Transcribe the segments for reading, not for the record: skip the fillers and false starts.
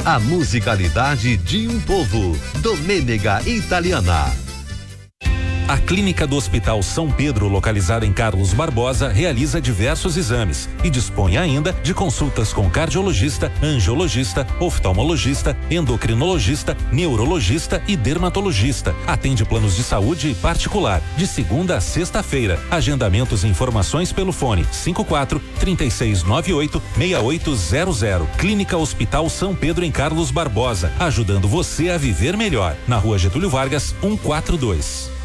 A musicalidade de um povo. Domênega Italiana. A Clínica do Hospital São Pedro, localizada em Carlos Barbosa, realiza diversos exames e dispõe ainda de consultas com cardiologista, angiologista, oftalmologista, endocrinologista, neurologista e dermatologista. Atende planos de saúde particular, de segunda a sexta-feira. Agendamentos e informações pelo fone 54-3698-6800. Clínica Hospital São Pedro em Carlos Barbosa, ajudando você a viver melhor. Na Rua Getúlio Vargas, 142.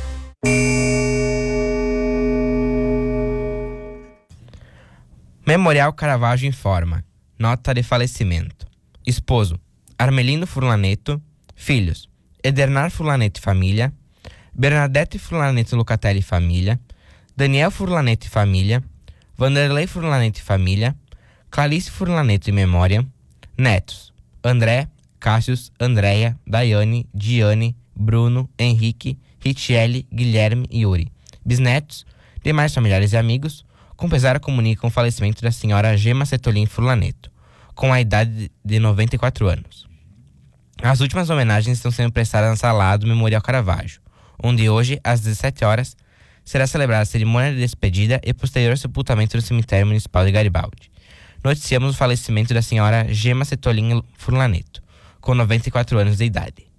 Memorial Caravaggio informa. Nota de falecimento. Esposo: Armelino Furlaneto. Filhos: Edernar Furlaneto e família, Bernadette Furlaneto Lucatelli e família, Daniel Furlaneto e família, Vanderlei Furlaneto e família, Clarice Furlaneto e memória. Netos: André, Cássius, Andréia, Daiane, Diane, Bruno, Henrique, Richelle, Guilherme e Yuri. Bisnetos: demais familiares e amigos, com pesar comunicam o falecimento da senhora Gema Setolin Furlaneto, com a idade de 94 anos. As últimas homenagens estão sendo prestadas na sala do Memorial Caravaggio, onde hoje, às 17 horas, será celebrada a cerimônia de despedida e posterior sepultamento no cemitério municipal de Garibaldi. Noticiamos o falecimento da senhora Gema Setolin Furlaneto, com 94 anos de idade.